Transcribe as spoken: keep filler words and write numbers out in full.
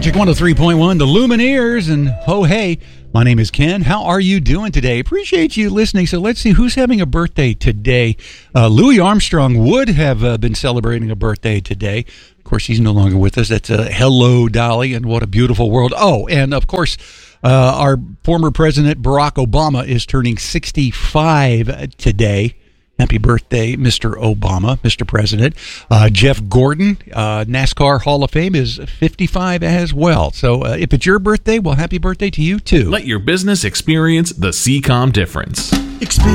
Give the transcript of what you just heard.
Magic one oh three point one, the Lumineers, and ho hey, my name is Ken. How are you doing today? Appreciate you listening. So let's see who's having a birthday today. Uh, Louis Armstrong would have uh, been celebrating a birthday today. Of course, he's no longer with us. That's uh, Hello, Dolly, and what a beautiful world. Oh, and of course, uh, our former president, Barack Obama, is turning sixty-five today. Happy birthday, Mister Obama, Mister President. Uh, Jeff Gordon, uh, NASCAR Hall of Fame, is fifty-five as well. So uh, if it's your birthday, well, happy birthday to you, too. Let your business experience the C COM difference. Experience